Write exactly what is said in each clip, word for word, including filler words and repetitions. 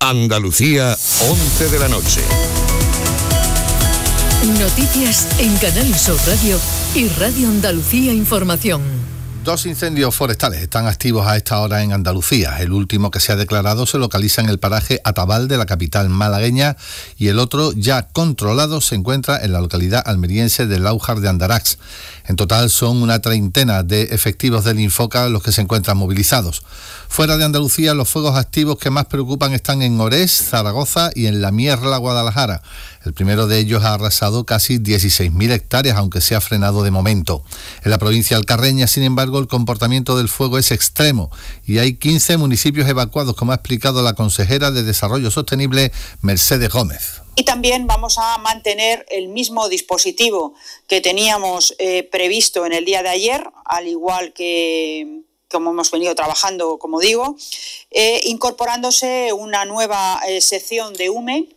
Andalucía, once de la noche. Noticias en Canal Sur Radio y Radio Andalucía Información. Dos incendios forestales están activos a esta hora en Andalucía. El último que se ha declarado se localiza en el paraje Atabal de la capital malagueña y el otro, ya controlado, se encuentra en la localidad almeriense de Láujar de Andarax. En total son una treintena de efectivos del Infoca los que se encuentran movilizados. Fuera de Andalucía, los fuegos activos que más preocupan están en Orés, Zaragoza y en La Mierla, Guadalajara. El primero de ellos ha arrasado casi dieciséis mil hectáreas, aunque se ha frenado de momento. En la provincia alcarreña, sin embargo, el comportamiento del fuego es extremo y hay quince municipios evacuados, como ha explicado la consejera de Desarrollo Sostenible, Mercedes Gómez. Y también vamos a mantener el mismo dispositivo que teníamos eh, previsto en el día de ayer, al igual que como hemos venido trabajando, como digo, eh, incorporándose una nueva eh, sección de U M E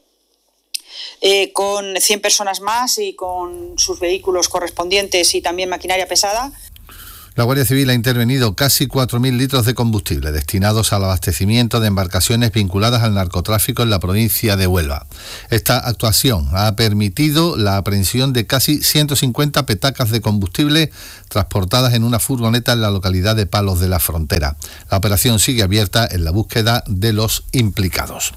eh, con cien personas más y con sus vehículos correspondientes y también maquinaria pesada. La Guardia Civil ha intervenido casi cuatro mil litros de combustible destinados al abastecimiento de embarcaciones vinculadas al narcotráfico en la provincia de Huelva. Esta actuación ha permitido la aprehensión de casi ciento cincuenta petacas de combustible transportadas en una furgoneta en la localidad de Palos de la Frontera. La operación sigue abierta en la búsqueda de los implicados.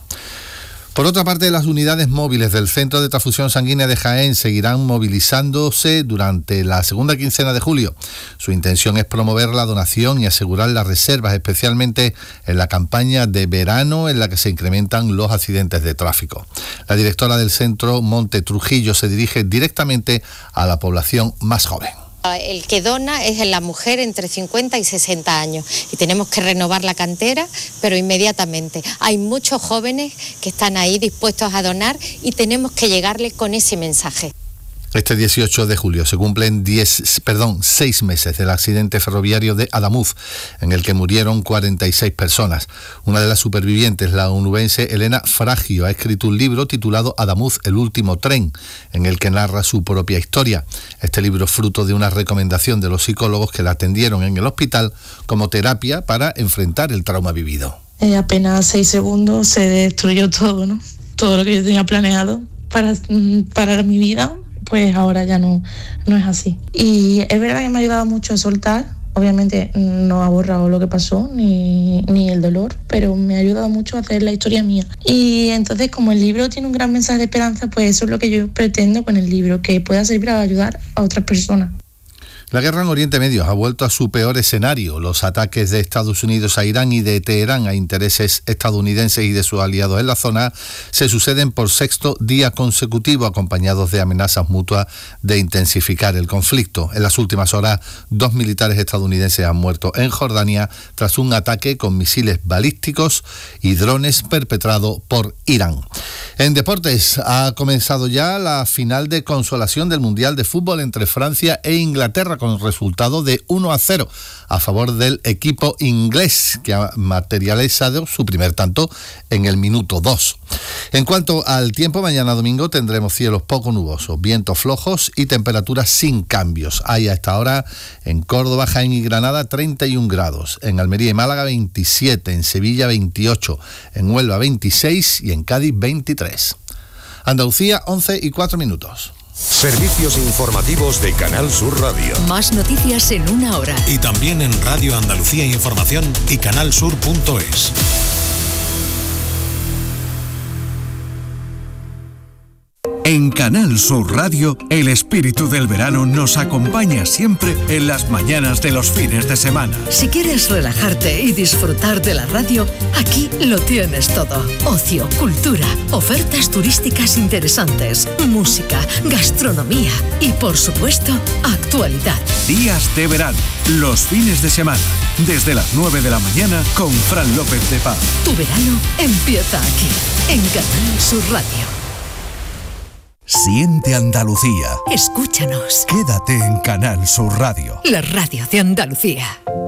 Por otra parte, las unidades móviles del Centro de Transfusión Sanguínea de Jaén seguirán movilizándose durante la segunda quincena de julio. Su intención es promover la donación y asegurar las reservas, especialmente en la campaña de verano en la que se incrementan los accidentes de tráfico. La directora del centro, Monte Trujillo, se dirige directamente a la población más joven. El que dona es la mujer entre cincuenta y sesenta años y tenemos que renovar la cantera, pero inmediatamente. Hay muchos jóvenes que están ahí dispuestos a donar y tenemos que llegarles con ese mensaje. Este dieciocho de julio se cumplen diez, perdón, seis meses del accidente ferroviario de Adamuz, en el que murieron cuarenta y seis personas. Una de las supervivientes, la onubense Elena Fragio, ha escrito un libro titulado Adamuz, el último tren, en el que narra su propia historia. Este libro es fruto de una recomendación de los psicólogos que la atendieron en el hospital como terapia para enfrentar el trauma vivido. En apenas seis segundos se destruyó todo, ¿no? Todo lo que yo tenía planeado para, para mi vida. Pues ahora ya no, no es así. Y es verdad que me ha ayudado mucho a soltar. Obviamente no ha borrado lo que pasó, ni, ni el dolor, pero me ha ayudado mucho a hacer la historia mía. Y entonces, como el libro tiene un gran mensaje de esperanza, pues eso es lo que yo pretendo con el libro, que pueda servir para ayudar a otras personas. La guerra en Oriente Medio ha vuelto a su peor escenario. Los ataques de Estados Unidos a Irán y de Teherán a intereses estadounidenses y de sus aliados en la zona se suceden por sexto día consecutivo, acompañados de amenazas mutuas de intensificar el conflicto. En las últimas horas, dos militares estadounidenses han muerto en Jordania tras un ataque con misiles balísticos y drones perpetrado por Irán. En deportes, ha comenzado ya la final de consolación del Mundial de Fútbol entre Francia e Inglaterra, con resultado de uno a cero a favor del equipo inglés, que ha materializado su primer tanto en el minuto dos. En cuanto al tiempo, mañana domingo tendremos cielos poco nubosos, vientos flojos y temperaturas sin cambios. Hay a esta hora en Córdoba, Jaén y Granada treinta y un grados, en Almería y Málaga veintisiete, en Sevilla veintiocho, en Huelva veintiséis y en Cádiz veintitrés. Andalucía, once y cuatro minutos. Servicios informativos de Canal Sur Radio. Más noticias en una hora. Y también en Radio Andalucía Información y canalsur punto es. En Canal Sur Radio, el espíritu del verano nos acompaña siempre en las mañanas de los fines de semana. Si quieres relajarte y disfrutar de la radio, aquí lo tienes todo. Ocio, cultura, ofertas turísticas interesantes, música, gastronomía y, por supuesto, actualidad. Días de verano, los fines de semana, desde las nueve de la mañana con Fran López de Paz. Tu verano empieza aquí, en Canal Sur Radio. Siente Andalucía. Escúchanos. Quédate en Canal Sur Radio. La radio de Andalucía.